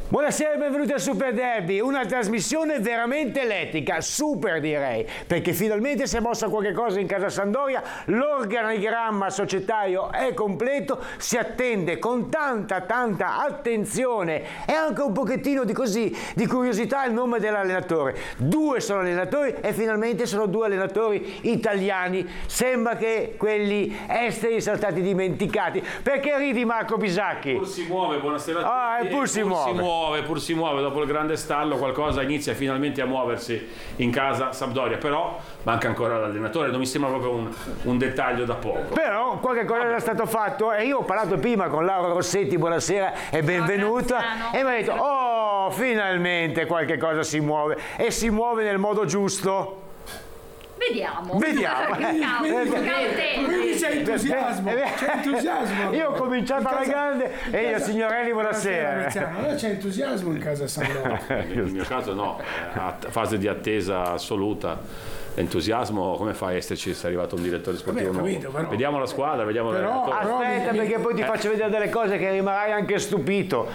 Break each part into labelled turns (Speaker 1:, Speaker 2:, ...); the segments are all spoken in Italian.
Speaker 1: Buonasera e benvenuti a Super Derby, una trasmissione veramente elettrica, super direi, perché finalmente si è mossa qualche cosa in casa Sampdoria, l'organigramma societario è completo, si attende con tanta attenzione e anche un pochettino di curiosità il nome dell'allenatore. 2 sono allenatori e finalmente sono 2 allenatori italiani, sembra che quelli esteri siano stati dimenticati. Perché ridi, Marco Bisacchi?
Speaker 2: Pur si muove, buonasera a tutti.
Speaker 1: Pur si muove,
Speaker 2: dopo il grande stallo qualcosa inizia finalmente a muoversi in casa Sampdoria, però manca ancora l'allenatore, non mi sembra proprio un dettaglio da poco.
Speaker 1: Però qualche cosa era stato fatto e io ho parlato prima con Laura Rossetti, buonasera e benvenuta, e mi ha detto oh, finalmente qualche cosa si muove e si muove nel modo giusto.
Speaker 3: Vediamo.
Speaker 4: Quindi c'è entusiasmo.
Speaker 1: Io ho cominciato alla grande e io, signorelli, buonasera.
Speaker 4: Allora c'è entusiasmo in casa Sampdoria.
Speaker 2: Nel mio caso no, fase di attesa assoluta. Entusiasmo, come fa a esserci se è arrivato un direttore sportivo nuovo? Vediamo la squadra, vediamo
Speaker 1: aspetta, perché poi ti faccio vedere delle cose che rimarrai anche stupito.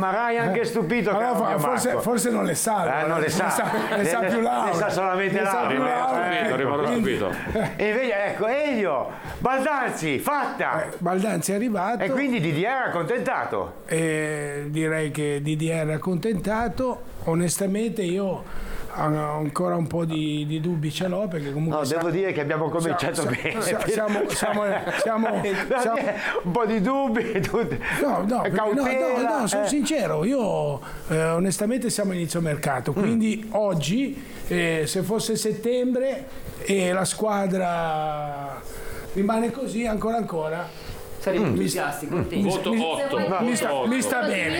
Speaker 4: Forse non le sa.
Speaker 1: Non le sa.
Speaker 4: Le sa più Laura.
Speaker 1: Le sa solamente Laura.
Speaker 2: Rimarrò stupito.
Speaker 1: E invece ecco Elio Baldanzi, fatta.
Speaker 4: Baldanzi è arrivato.
Speaker 1: E quindi Didier era accontentato.
Speaker 4: Direi che Didier era accontentato. Onestamente io ancora un po' di dubbi ce l'ho, perché comunque
Speaker 1: devo dire che abbiamo cominciato bene. Siamo un po' di dubbi,
Speaker 4: no, sono sincero, io onestamente siamo a inizio mercato, quindi oggi se fosse settembre e la squadra rimane così ancora
Speaker 5: saremo entusiasti, contenti.
Speaker 2: Voto 8.
Speaker 4: Mi sta bene.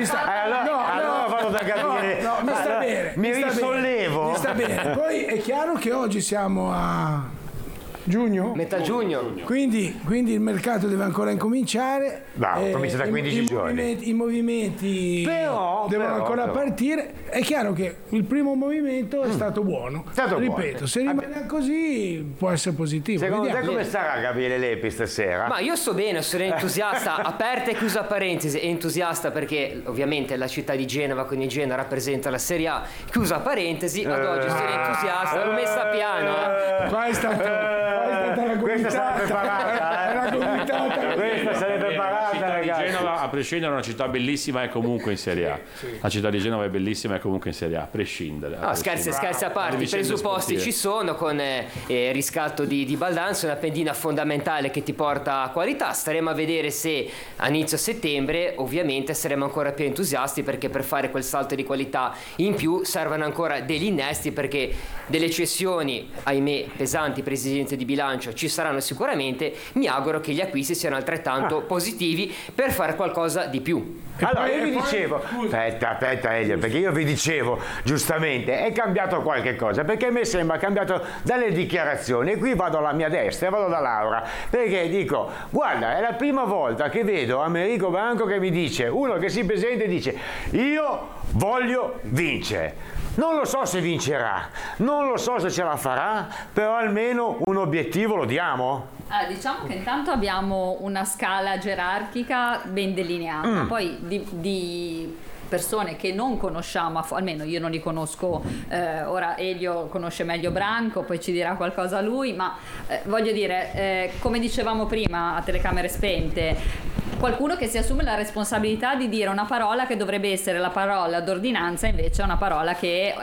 Speaker 1: Allora vado da capire.
Speaker 4: Mi sta bene.
Speaker 1: Mi risollevo.
Speaker 4: Mi sta bene. Poi è chiaro che oggi siamo a giugno?
Speaker 5: Metà giugno.
Speaker 4: Quindi il mercato deve ancora incominciare.
Speaker 1: Comincia da 15 giorni.
Speaker 4: I movimenti devono ancora partire. È chiaro che il primo movimento è stato buono. Ripeto, se rimane così può essere positivo.
Speaker 1: Secondo te come sarà Gabriele Lepi stasera?
Speaker 5: Ma io sto bene, sono entusiasta, aperta e chiusa parentesi, entusiasta perché ovviamente la città di Genova con il Genoa rappresenta la Serie A, chiusa parentesi, ad oggi sono entusiasta, l'ho messa piano.
Speaker 4: Qua è stata
Speaker 1: questa sarà preparata, questa sarà preparata,
Speaker 2: ragazzi. La città di Genova, a prescindere, è una città bellissima e comunque in Serie A. La città di Genova è bellissima e comunque in Serie A, a prescindere.
Speaker 5: No, scherzi a parte, i presupposti ci sono con il riscatto di Baldanzi, una pendina fondamentale che ti porta a qualità. Staremo a vedere se a inizio settembre ovviamente saremo ancora più entusiasti, perché per fare quel salto di qualità in più servono ancora degli innesti, perché delle cessioni, ahimè, pesanti, presidente di bilancio, ci saranno sicuramente. Mi auguro che gli acquisti siano altrettanto positivi per fare qualcosa di più.
Speaker 1: Allora io vi dicevo, aspetta Elio, perché io vi dicevo giustamente è cambiato qualche cosa, perché a me sembra cambiato dalle dichiarazioni, e qui vado alla mia destra, vado da Laura, perché dico guarda, è la prima volta che vedo Americo Branco che mi dice, uno che si presenta e dice io voglio vincere. Non lo so se vincerà, non lo so se ce la farà, però almeno un obiettivo lo diamo.
Speaker 3: Diciamo che intanto abbiamo una scala gerarchica ben delineata, poi di persone che non conosciamo, almeno io non li conosco, ora Elio conosce meglio Branco, poi ci dirà qualcosa lui, ma voglio dire, come dicevamo prima a telecamere spente, qualcuno che si assume la responsabilità di dire una parola che dovrebbe essere la parola d'ordinanza, invece è una parola che